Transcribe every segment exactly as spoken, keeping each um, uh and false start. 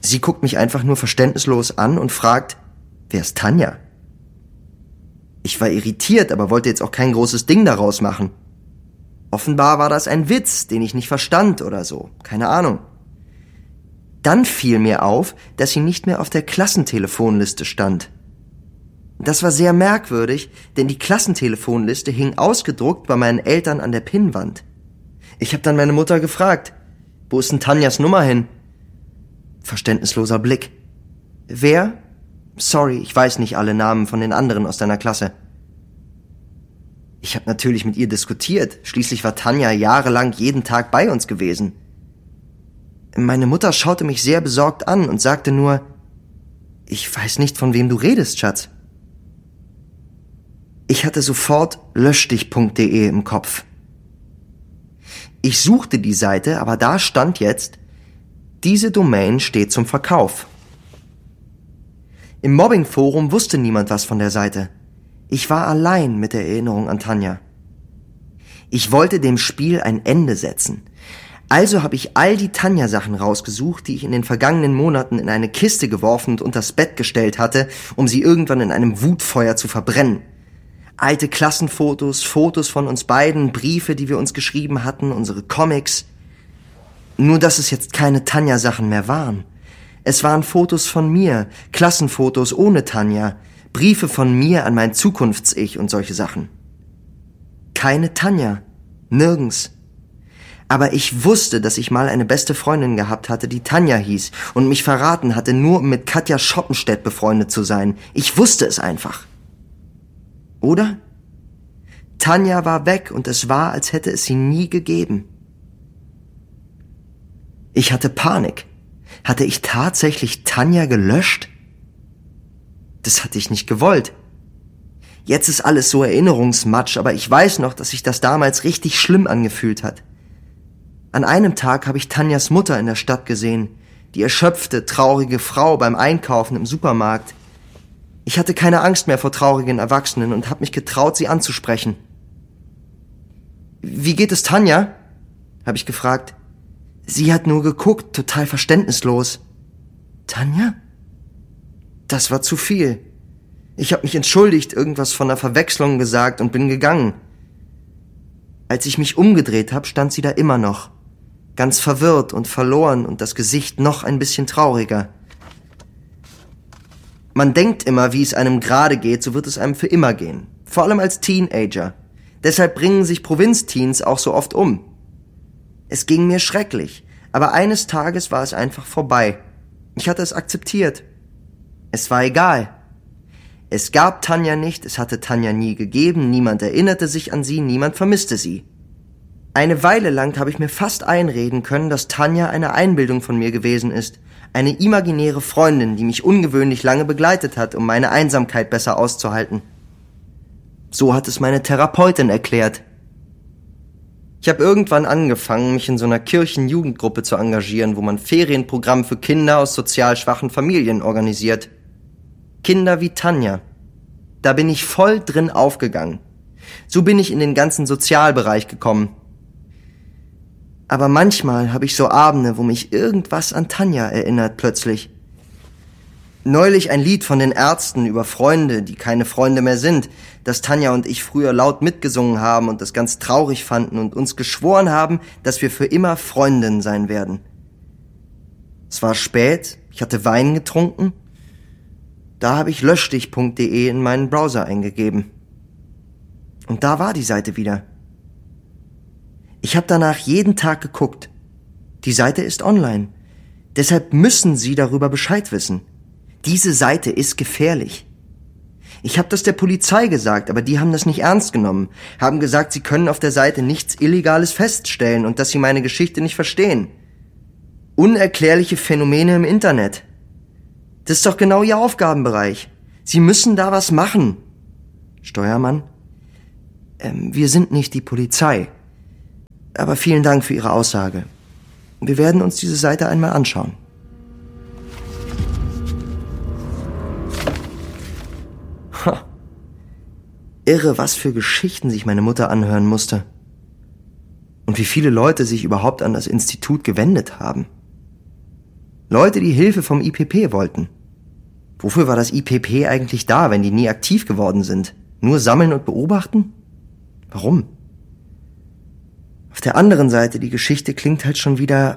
Sie guckt mich einfach nur verständnislos an und fragt, wer ist Tanja? Ich war irritiert, aber wollte jetzt auch kein großes Ding daraus machen. Offenbar war das ein Witz, den ich nicht verstand oder so, keine Ahnung. Dann fiel mir auf, dass sie nicht mehr auf der Klassentelefonliste stand. Das war sehr merkwürdig, denn die Klassentelefonliste hing ausgedruckt bei meinen Eltern an der Pinnwand. Ich habe dann meine Mutter gefragt, wo ist denn Tanjas Nummer hin? Verständnisloser Blick. Wer? Sorry, ich weiß nicht alle Namen von den anderen aus deiner Klasse. Ich habe natürlich mit ihr diskutiert. Schließlich war Tanja jahrelang jeden Tag bei uns gewesen. Meine Mutter schaute mich sehr besorgt an und sagte nur, ich weiß nicht, von wem du redest, Schatz. Ich hatte sofort löschdich punkt de im Kopf. Ich suchte die Seite, aber da stand jetzt, diese Domain steht zum Verkauf. Im Mobbingforum wusste niemand was von der Seite. Ich war allein mit der Erinnerung an Tanja. Ich wollte dem Spiel ein Ende setzen. Also habe ich all die Tanja-Sachen rausgesucht, die ich in den vergangenen Monaten in eine Kiste geworfen und unters Bett gestellt hatte, um sie irgendwann in einem Wutfeuer zu verbrennen. Alte Klassenfotos, Fotos von uns beiden, Briefe, die wir uns geschrieben hatten, unsere Comics. Nur, dass es jetzt keine Tanja-Sachen mehr waren. Es waren Fotos von mir, Klassenfotos ohne Tanja, Briefe von mir an mein Zukunfts-Ich und solche Sachen. Keine Tanja. Nirgends. Aber ich wusste, dass ich mal eine beste Freundin gehabt hatte, die Tanja hieß und mich verraten hatte, nur um mit Katja Schoppenstedt befreundet zu sein. Ich wusste es einfach. Oder? Tanja war weg und es war, als hätte es sie nie gegeben. Ich hatte Panik. Hatte ich tatsächlich Tanja gelöscht? Das hatte ich nicht gewollt. Jetzt ist alles so Erinnerungsmatsch, aber ich weiß noch, dass sich das damals richtig schlimm angefühlt hat. An einem Tag habe ich Tanjas Mutter in der Stadt gesehen, die erschöpfte, traurige Frau beim Einkaufen im Supermarkt. Ich hatte keine Angst mehr vor traurigen Erwachsenen und habe mich getraut, sie anzusprechen. Wie geht es Tanja? Habe ich gefragt. Sie hat nur geguckt, total verständnislos. Tanja? Das war zu viel. Ich habe mich entschuldigt, irgendwas von einer Verwechslung gesagt und bin gegangen. Als ich mich umgedreht habe, stand sie da immer noch. Ganz verwirrt und verloren und das Gesicht noch ein bisschen trauriger. Man denkt immer, wie es einem gerade geht, so wird es einem für immer gehen. Vor allem als Teenager. Deshalb bringen sich Provinzteens auch so oft um. Es ging mir schrecklich, aber eines Tages war es einfach vorbei. Ich hatte es akzeptiert. Es war egal. Es gab Tanja nicht, es hatte Tanja nie gegeben, niemand erinnerte sich an sie, niemand vermisste sie. Eine Weile lang habe ich mir fast einreden können, dass Tanja eine Einbildung von mir gewesen ist. Eine imaginäre Freundin, die mich ungewöhnlich lange begleitet hat, um meine Einsamkeit besser auszuhalten. So hat es meine Therapeutin erklärt. Ich habe irgendwann angefangen, mich in so einer Kirchenjugendgruppe zu engagieren, wo man Ferienprogramm für Kinder aus sozial schwachen Familien organisiert. Kinder wie Tanja. Da bin ich voll drin aufgegangen. So bin ich in den ganzen Sozialbereich gekommen. Aber manchmal habe ich so Abende, wo mich irgendwas an Tanja erinnert plötzlich. Neulich ein Lied von den Ärzten über Freunde, die keine Freunde mehr sind, das Tanja und ich früher laut mitgesungen haben und das ganz traurig fanden und uns geschworen haben, dass wir für immer Freundinnen sein werden. Es war spät, ich hatte Wein getrunken. Da habe ich löschdich punkt de in meinen Browser eingegeben. Und da war die Seite wieder. Ich habe danach jeden Tag geguckt. Die Seite ist online. Deshalb müssen Sie darüber Bescheid wissen. Diese Seite ist gefährlich. Ich habe das der Polizei gesagt, aber die haben das nicht ernst genommen. Haben gesagt, sie können auf der Seite nichts Illegales feststellen und dass sie meine Geschichte nicht verstehen. Unerklärliche Phänomene im Internet. Das ist doch genau Ihr Aufgabenbereich. Sie müssen da was machen. Steuermann? Ähm, wir sind nicht die Polizei. Aber vielen Dank für Ihre Aussage. Wir werden uns diese Seite einmal anschauen. Ha. Irre, was für Geschichten sich meine Mutter anhören musste. Und wie viele Leute sich überhaupt an das Institut gewendet haben. Leute, die Hilfe vom I P P wollten. Wofür war das I P P eigentlich da, wenn die nie aktiv geworden sind? Nur sammeln und beobachten? Warum? Auf der anderen Seite, die Geschichte klingt halt schon wieder...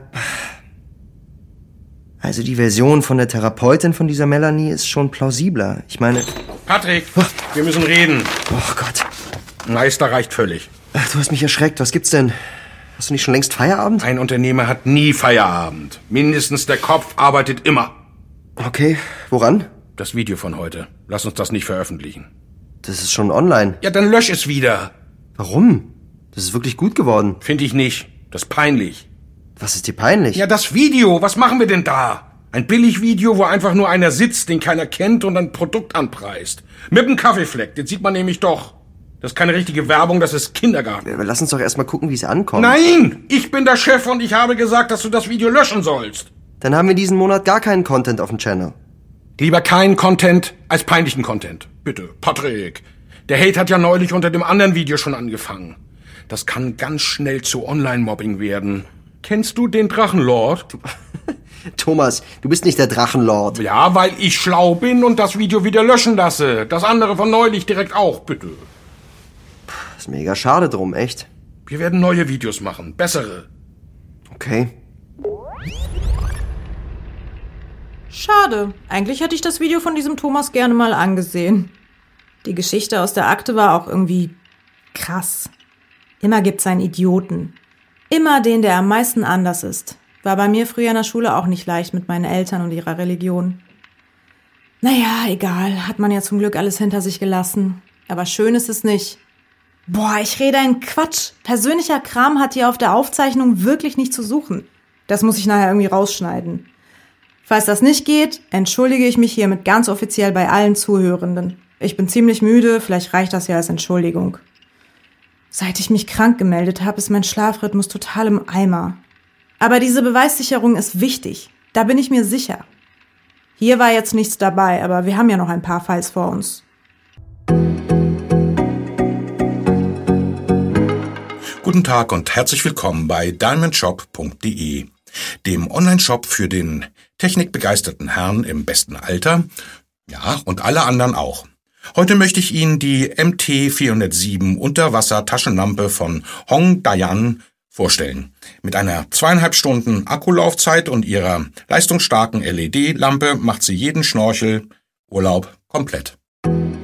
Also die Version von der Therapeutin von dieser Melanie ist schon plausibler. Ich meine... Patrick, oh. wir müssen reden. Oh Gott. Meister reicht völlig. Ach, du hast mich erschreckt. Was gibt's denn? Hast du nicht schon längst Feierabend? Ein Unternehmer hat nie Feierabend. Mindestens der Kopf arbeitet immer. Okay, woran? Das Video von heute. Lass uns das nicht veröffentlichen. Das ist schon online. Ja, dann lösch es wieder. Warum? Das ist wirklich gut geworden. Finde ich nicht. Das ist peinlich. Was ist dir peinlich? Ja, das Video. Was machen wir denn da? Ein Billigvideo, wo einfach nur einer sitzt, den keiner kennt und ein Produkt anpreist. Mit einem Kaffeefleck. Den sieht man nämlich doch. Das ist keine richtige Werbung, das ist Kindergarten. Aber lass uns doch erstmal gucken, wie es ankommt. Nein! Ich bin der Chef und ich habe gesagt, dass du das Video löschen sollst. Dann haben wir diesen Monat gar keinen Content auf dem Channel. Lieber keinen Content als peinlichen Content. Bitte, Patrick. Der Hate hat ja neulich unter dem anderen Video schon angefangen. Das kann ganz schnell zu Online-Mobbing werden. Kennst du den Drachenlord? Du, Thomas, du bist nicht der Drachenlord. Ja, weil ich schlau bin und das Video wieder löschen lasse. Das andere von neulich direkt auch, bitte. Ist mega schade drum, echt. Wir werden neue Videos machen, bessere. Okay. Schade. Eigentlich hätte ich das Video von diesem Thomas gerne mal angesehen. Die Geschichte aus der Akte war auch irgendwie krass. Immer gibt's einen Idioten. Immer den, der am meisten anders ist. War bei mir früher in der Schule auch nicht leicht mit meinen Eltern und ihrer Religion. Naja, egal. Hat man ja zum Glück alles hinter sich gelassen. Aber schön ist es nicht. Boah, ich rede einen Quatsch. Persönlicher Kram hat hier auf der Aufzeichnung wirklich nicht zu suchen. Das muss ich nachher irgendwie rausschneiden. Falls das nicht geht, entschuldige ich mich hiermit ganz offiziell bei allen Zuhörenden. Ich bin ziemlich müde, vielleicht reicht das ja als Entschuldigung. Seit ich mich krank gemeldet habe, ist mein Schlafrhythmus total im Eimer. Aber diese Beweissicherung ist wichtig. Da bin ich mir sicher. Hier war jetzt nichts dabei, aber wir haben ja noch ein paar Files vor uns. Guten Tag und herzlich willkommen bei diamondshop punkt de, dem Online-Shop für den technikbegeisterten Herrn im besten Alter, ja, und alle anderen auch. Heute möchte ich Ihnen die M T vierhundertsieben Unterwasser-Taschenlampe von Hong Dayan vorstellen. Mit einer zweieinhalb Stunden Akkulaufzeit und ihrer leistungsstarken L E D-Lampe macht sie jeden Schnorchel Urlaub komplett.